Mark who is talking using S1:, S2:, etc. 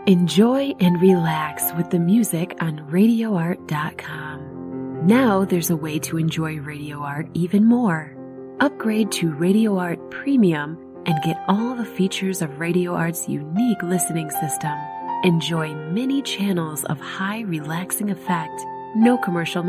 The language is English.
S1: Enjoy and relax with the music on RadioArt.com. Now there's a way to enjoy Radio Art even more. Upgrade to Radio Art Premium and get all the features of Radio Art's unique listening system. Enjoy many channels of high relaxing effect, no commercial